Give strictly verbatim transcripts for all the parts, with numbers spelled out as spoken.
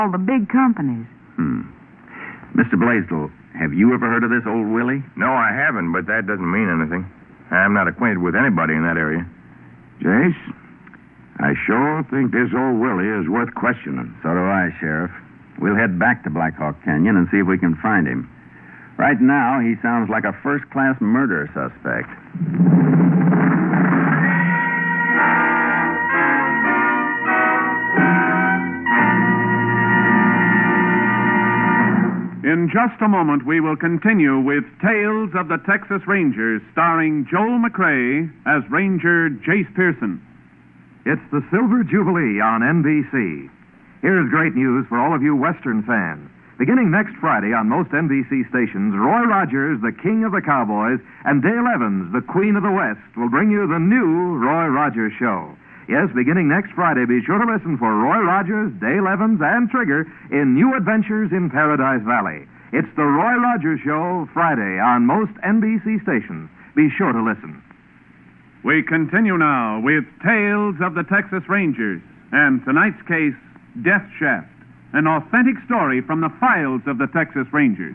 all the big companies. Hmm. Mister Blaisdell, have you ever heard of this old Willie? No, I haven't, but that doesn't mean anything. I'm not acquainted with anybody in that area. Jace, I sure think this old Willie is worth questioning. So do I, Sheriff. We'll head back to Black Hawk Canyon and see if we can find him. Right now, he sounds like a first-class murder suspect. In just a moment, we will continue with Tales of the Texas Rangers, starring Joel McRae as Ranger Jace Pearson. It's the Silver Jubilee on N B C. Here's great news for all of you Western fans. Beginning next Friday on most N B C stations, Roy Rogers, the king of the cowboys, and Dale Evans, the queen of the West, will bring you the new Roy Rogers Show. Yes, beginning next Friday, be sure to listen for Roy Rogers, Dale Evans, and Trigger in New Adventures in Paradise Valley. It's the Roy Rogers Show, Friday, on most N B C stations. Be sure to listen. We continue now with Tales of the Texas Rangers, and tonight's case, Death Shaft, an authentic story from the files of the Texas Rangers.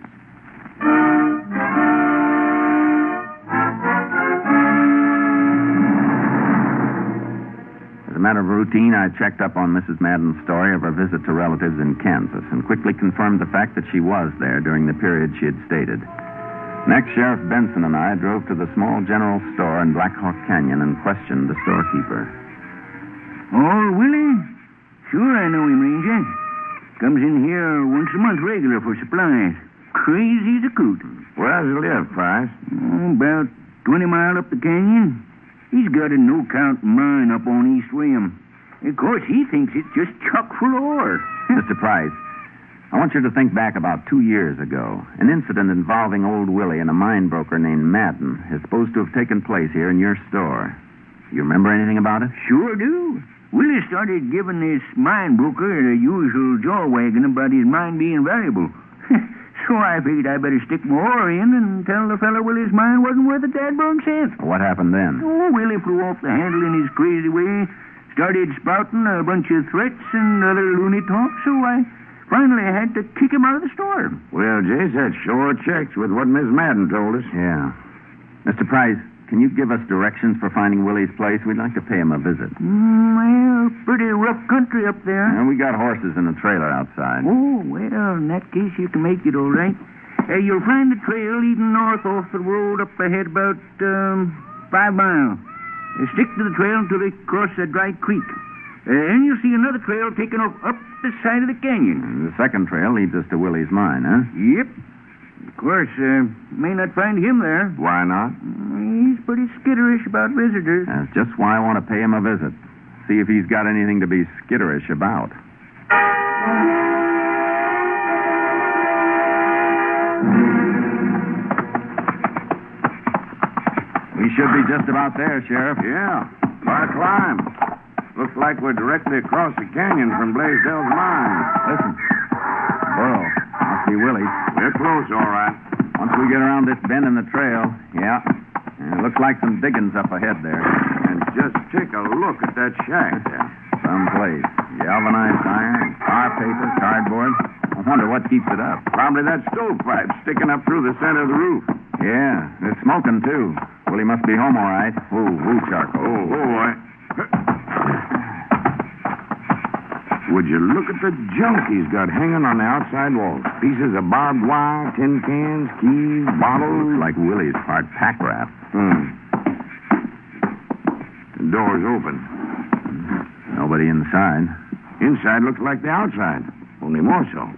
As a matter of routine, I checked up on Missus Madden's story of her visit to relatives in Kansas and quickly confirmed the fact that she was there during the period she had stated. Next, Sheriff Benson and I drove to the small general store in Black Hawk Canyon and questioned the storekeeper. Oh, Willie? Sure, I know him, Ranger. Comes in here once a month regular for supplies. Crazy as a coot. Where does he live, Price? Oh, about twenty mile up the canyon. He's got a no-count mine up on East Rim. Of course, he thinks it's just chock full of ore. Mister Price, I want you to think back about two years ago. An incident involving old Willie and a mine broker named Madden is supposed to have taken place here in your store. You remember anything about it? Sure do. Willie started giving this mine broker the usual jaw wagging about his mine being valuable. So I figured I better stick more ore in and tell the fella Willie's mine wasn't worth a dadburn cent. What happened then? Oh, Willie flew off the handle in his crazy way, started spouting a bunch of threats and other loony talk, so I finally had to kick him out of the store. Well, Jace, that sure checks with what Miss Madden told us. Yeah. Mister Price, can you give us directions for finding Willie's place? We'd like to pay him a visit. Mm, well, pretty rough country up there. And we got horses in the trailer outside. Oh, well, in that case, you can make it all right. Uh, you'll find the trail leading north off the road up ahead about um, five miles. Uh, stick to the trail until they cross a dry creek. Uh, and you'll see another trail taking off up the side of the canyon. And the second trail leads us to Willie's mine, huh? Yep. Of course, uh, may not find him there. Why not? He's pretty skitterish about visitors. That's just why I want to pay him a visit. See if he's got anything to be skitterish about. We should be just about there, Sheriff. Yeah. Far climb. Looks like we're directly across the canyon from Blaisdell's mine. Listen. Burrow. Must be Willie's. We're close, all right. Once we get around this bend in the trail, yeah. And it looks like some diggings up ahead there. And just take a look at that shack there. Someplace. Galvanized iron, tar paper, cardboard. I wonder what keeps it up. Probably that stovepipe sticking up through the center of the roof. Yeah, it's smoking, too. Willie must be home all right. Ooh, ooh, charcoal. Oh, boy. Would you look at the junk he's got hanging on the outside wall? Pieces of barbed wire, tin cans, keys, bottles. Looks like Willie's hard pack rat. Hmm. The door's open. Nobody inside. Inside looks like the outside, only more so.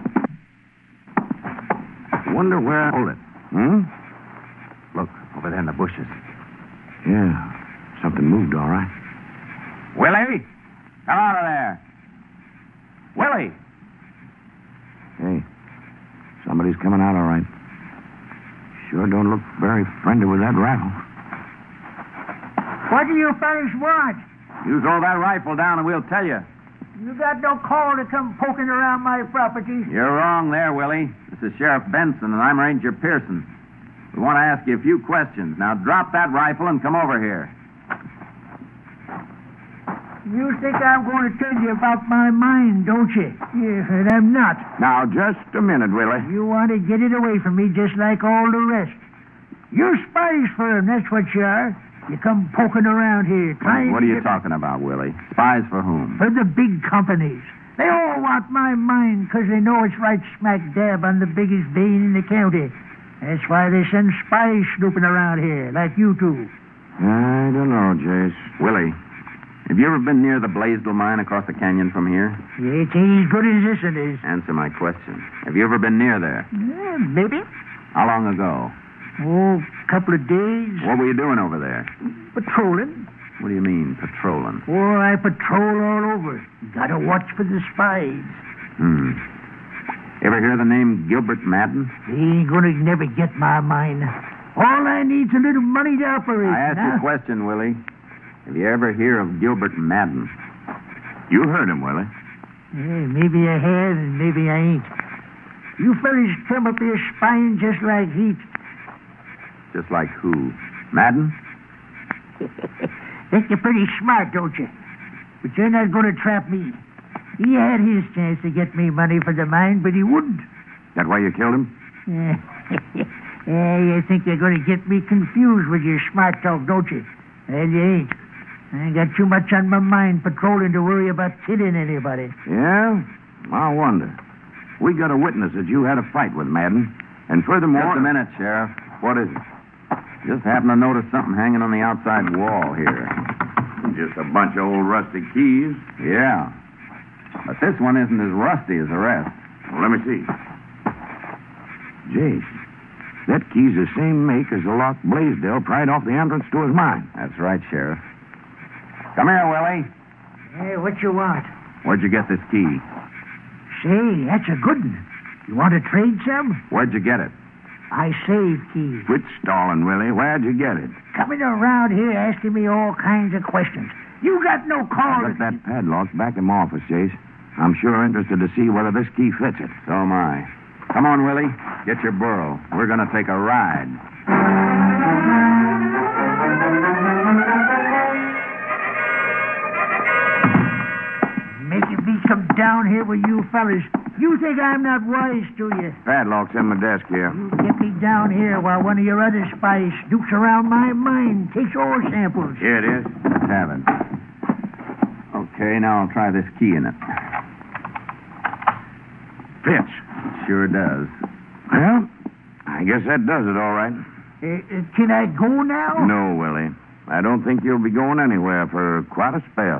Wonder where... Hold it. Hmm? Look, over there in the bushes. Yeah, something moved, all right. Willie! Come out of there! Willie! Hey, somebody's coming out all right. Sure don't look very friendly with that rifle. What do you fellas want? You throw that rifle down and we'll tell you. You got no call to come poking around my property. You're wrong there, Willie. This is Sheriff Benson, and I'm Ranger Pearson. We want to ask you a few questions. Now drop that rifle and come over here. You think I'm going to tell you about my mind, don't you? Yes, and I'm not. Now, just a minute, Willie. You want to get it away from me just like all the rest. You're spies for him, that's what you are. You come poking around here, trying What are to you get- talking about, Willie? Spies for whom? For the big companies. They all want my mine because they know it's right smack dab on the biggest vein in the county. That's why they send spies snooping around here, like you two. I don't know, Jace. Willie, have you ever been near the Blaisdell mine across the canyon from here? It ain't as good as this it is. Answer my question. Have you ever been near there? Yeah, maybe. How long ago? Oh, a couple of days. What were you doing over there? Patrolling. What do you mean, patrolling? Oh, I patrol all over. Gotta watch for the spies. Hmm. Ever hear the name Gilbert Madden? They ain't gonna never get my mine. All I need's a little money to operate. I asked you now. a question, Willie. Have you ever hear of Gilbert Madden? You heard him, Willie. Yeah, maybe I have and maybe I ain't. You fellas come up here spying just like heat. Just like who? Madden? Think you're pretty smart, don't you? But you're not going to trap me. He had his chance to get me money for the mine, but he wouldn't. That why you killed him? Yeah, you think you're going to get me confused with your smart talk, don't you? Well, you ain't. I ain't got too much on my mind patrolling to worry about killing anybody. Yeah? I wonder. We got a witness that you had a fight with Madden. And furthermore... Just a minute, Sheriff. What is it? Just happened to notice something hanging on the outside wall here. Just a bunch of old rusty keys. Yeah. But this one isn't as rusty as the rest. Well, let me see. Jace, that key's the same make as the lock Blaisdell pried off the entrance to his mine. That's right, Sheriff. Come here, Willie. Hey, what you want? Where'd you get this key? Say, that's a good one. You want to trade some? Where'd you get it? I save keys. Quit stalling, Willie. Where'd you get it? Coming around here asking me all kinds of questions. You got no call Look, to... that padlock's back in my office, Jace. I'm sure interested to see whether this key fits it. So am I. Come on, Willie. Get your burro. We're going to take a ride. Making me come down here with you fellas. You think I'm not wise, do you? Padlock's in my desk here. You get me down here while one of your other spies snoops around my mine, takes all samples. Here it is. Let's have it. Okay, now I'll try this key in it. Fits. Sure does. Well, I guess that does it all right. Uh, uh, can I go now? No, Willie. I don't think you'll be going anywhere for quite a spell.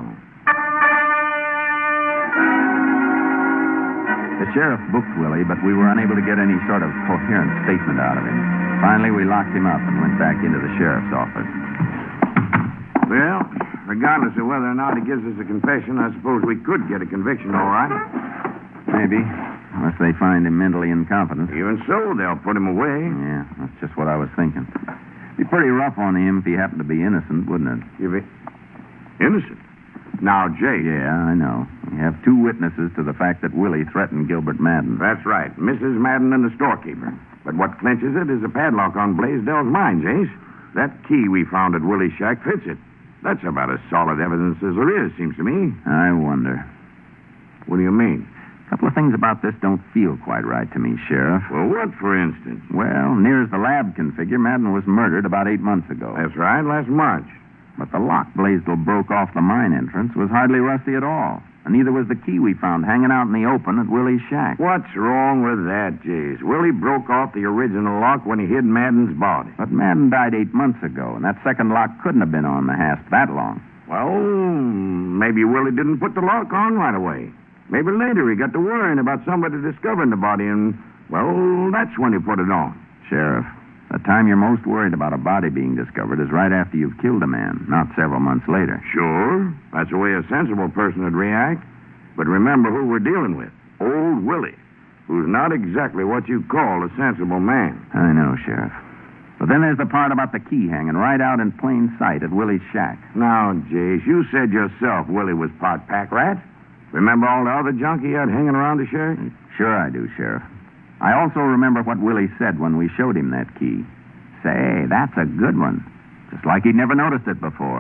The sheriff booked Willie, but we were unable to get any sort of coherent statement out of him. Finally, we locked him up and went back into the sheriff's office. Well, regardless of whether or not he gives us a confession, I suppose we could get a conviction, all right. Maybe, unless they find him mentally incompetent. Even so, they'll put him away. Yeah, that's just what I was thinking. Be pretty rough on him if he happened to be innocent, wouldn't it? If he... Innocent? Now, Jake. Yeah, I know. We have two witnesses to the fact that Willie threatened Gilbert Madden. That's right, Missus Madden and the storekeeper. But what clinches it is a padlock on Blaisdell's mine, Jace. That key we found at Willie's shack fits it. That's about as solid evidence as there is, seems to me. I wonder. What do you mean? A couple of things about this don't feel quite right to me, Sheriff. Well, what, for instance? Well, near as the lab can figure, Madden was murdered about eight months ago. That's right, last March. But the lock Blaisdell broke off the mine entrance was hardly rusty at all. And neither was the key we found hanging out in the open at Willie's shack. What's wrong with that, Jace? Willie broke off the original lock when he hid Madden's body. But Madden died eight months ago, and that second lock couldn't have been on the hasp that long. Well, maybe Willie didn't put the lock on right away. Maybe later he got to worrying about somebody discovering the body, and, well, that's when he put it on. Sheriff, the time you're most worried about a body being discovered is right after you've killed a man, not several months later. Sure, that's the way a sensible person would react. But remember who we're dealing with. Old Willie, who's not exactly what you call a sensible man. I know, Sheriff. But then there's the part about the key hanging right out in plain sight at Willie's shack. Now, Jace, you said yourself Willie was part pack rat. Remember all the other junk he had hanging around the shack? Sure I do, Sheriff. I also remember what Willie said when we showed him that key. Say, that's a good one. Just like he'd never noticed it before.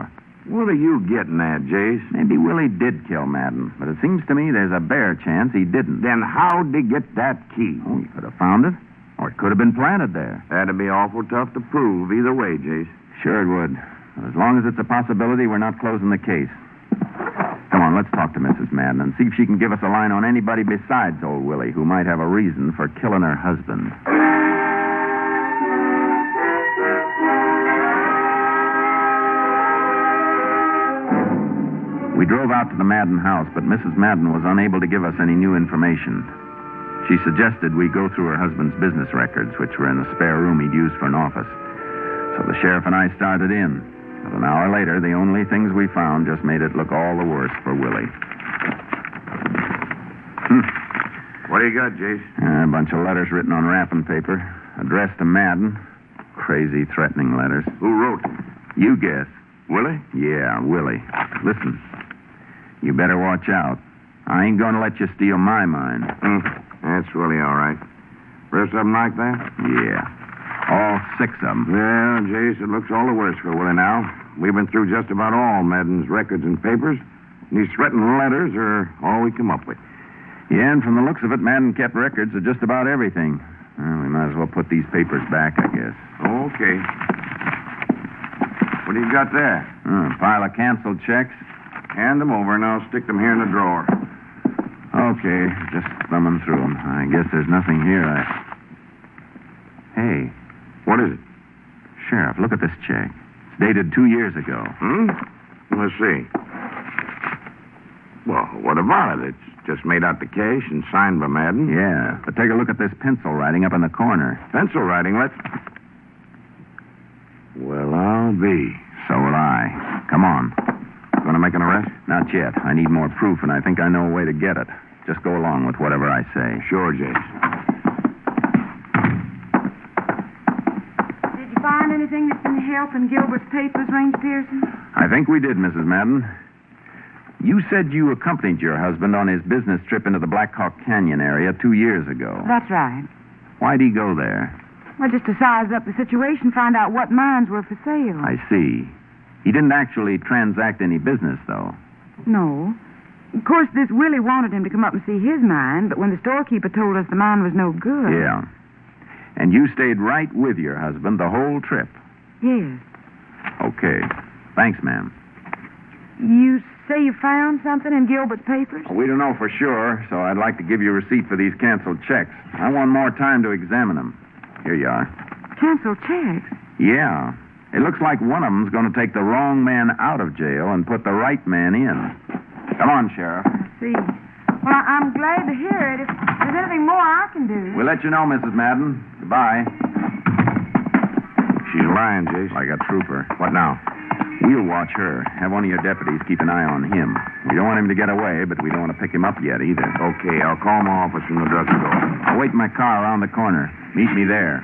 What are you getting at, Jace? Maybe Willie did kill Madden, but it seems to me there's a bare chance he didn't. Then how'd he get that key? Oh, he could have found it, or it could have been planted there. That'd be awful tough to prove either way, Jace. Sure it would. But as long as it's a possibility, we're not closing the case. Come on, let's talk to Missus Madden and see if she can give us a line on anybody besides old Willie who might have a reason for killing her husband. We drove out to the Madden house, but Missus Madden was unable to give us any new information. She suggested we go through her husband's business records, which were in a spare room he'd used for an office. So the sheriff and I started in. But an hour later, the only things we found just made it look all the worse for Willie. Hmm. What do you got, Jace? Uh, a bunch of letters written on wrapping paper, addressed to Madden. Crazy, threatening letters. Who wrote them? You guess. Willie? Yeah, Willie. Listen. You better watch out. I ain't going to let you steal my mind. Mm, that's really all right. Rest of them like that? Yeah. All six of them. Yeah, Jace, it looks all the worse for Willie now. We've been through just about all Madden's records and papers. These threatening letters are all we come up with. Yeah, and from the looks of it, Madden kept records of just about everything. Well, we might as well put these papers back, I guess. Okay. What do you got there? Oh, a pile of canceled checks. Hand them over, and I'll stick them here in the drawer. Okay, just thumbing through them. I guess there's nothing here. I... Hey. What is it? Sheriff, look at this check. It's dated two years ago. Hmm? Let's see. Well, what about it? It's just made out to cash and signed by Madden. Yeah, but take a look at this pencil writing up in the corner. Pencil writing? Let's... Well, I'll be. So will I. Come on. Going to make an arrest? Not yet. I need more proof, and I think I know a way to get it. Just go along with whatever I say. Sure, Jace. Did you find anything that's been helping Gilbert's papers, Ranger Pearson? I think we did, Missus Madden. You said you accompanied your husband on his business trip into the Black Hawk Canyon area two years ago. That's right. Why'd he go there? Well, just to size up the situation, find out what mines were for sale. I see. He didn't actually transact any business, though. No. Of course, this Willie wanted him to come up and see his mine, but when the storekeeper told us the mine was no good... Yeah. And you stayed right with your husband the whole trip? Yes. Okay. Thanks, ma'am. You say you found something in Gilbert's papers? We don't know for sure, so I'd like to give you a receipt for these canceled checks. I want more time to examine them. Here you are. Canceled checks? Yeah. It looks like one of them's going to take the wrong man out of jail and put the right man in. Come on, Sheriff. I see. Well, I- I'm glad to hear it. If there's anything more I can do... We'll let you know, Missus Madden. Goodbye. She's lying, Jace. Like a trooper. What now? We'll watch her. Have one of your deputies keep an eye on him. We don't want him to get away, but we don't want to pick him up yet either. Okay, I'll call my office from the drugstore. I'll wait in my car around the corner. Meet me there.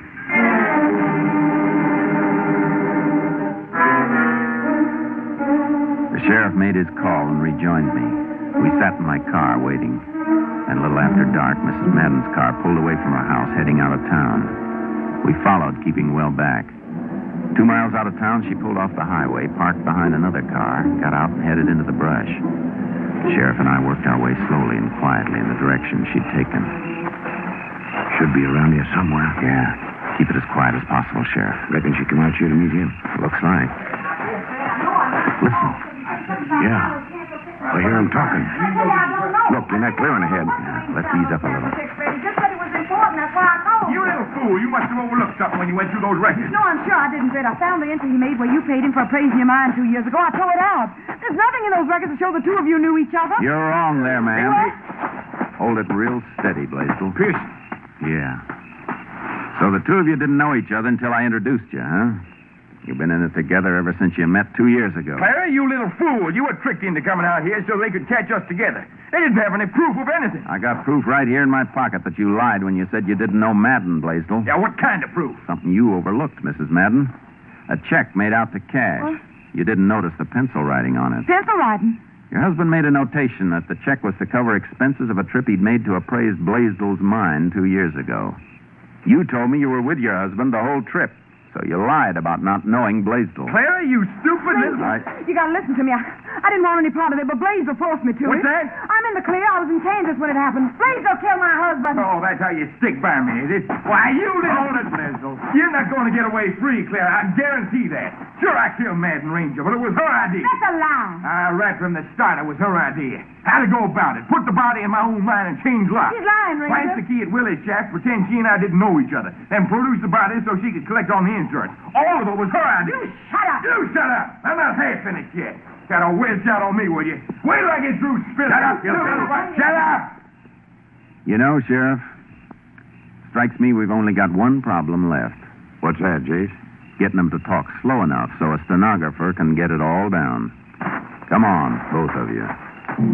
The sheriff made his call and rejoined me. We sat in my car waiting. And a little after dark, Missus Madden's car pulled away from her house, heading out of town. We followed, keeping well back. Two miles out of town, she pulled off the highway, parked behind another car, got out and headed into the brush. The sheriff and I worked our way slowly and quietly in the direction she'd taken. Should be around here somewhere. Yeah. Keep it as quiet as possible, Sheriff. Reckon she come out here to meet him? Looks like. Listen. Yeah. I hear him talking. Look, they're not clearing ahead. Yeah, let's ease up a little. Just said it was important. That's why I called. You little fool. You must have overlooked something when you went through those records. No, I'm sure I didn't, Fred. I found the entry he made where you paid him for appraising your mine two years ago. I tore it out. There's nothing in those records to show the two of you knew each other. You're wrong there, ma'am. Hold it real steady, Blaisdell. Pearson. Yeah. So the two of you didn't know each other until I introduced you, huh? You've been in it together ever since you met two years ago. Clara, you little fool. You were tricked into coming out here so they could catch us together. They didn't have any proof of anything. I got proof right here in my pocket that you lied when you said you didn't know Madden, Blaisdell. Yeah, what kind of proof? Something you overlooked, Missus Madden. A check made out to cash. What? You didn't notice the pencil writing on it. Pencil writing. Your husband made a notation that the check was to cover expenses of a trip he'd made to appraise Blaisdell's mine two years ago. You told me you were with your husband the whole trip. So you lied about not knowing Blaisdell. Clara, you stupid little... Right. You gotta listen to me. I, I didn't want any part of it, but Blaisdell forced me to. What's it. that? I'm in the clear. I was in Kansas when it happened. Blaisdell killed my husband. Oh, that's how you stick by me, is it? Why, you little... Hold it, Blaisdell. You're not going to get away free, Clara. I guarantee that. Sure, I killed Madden Ranger, but it was her idea. That's a lie. Uh, right from the start, it was her idea. How to go about it. Put the body in my own mind and change locks. He's lying, Ranger. Plant the key at Willie's shack, pretend she and I didn't know each other, then produce the body so she could collect on the insurance. All of it was her idea. You shut up. You shut up. I'm not half finished yet. Got a wedge out on me, will you? Wait till I get through spilling. Shut up, you little... Shut up! You know, Sheriff, strikes me we've only got one problem left. What's that, Jace? Getting them to talk slow enough so a stenographer can get it all down. Come on, both of you.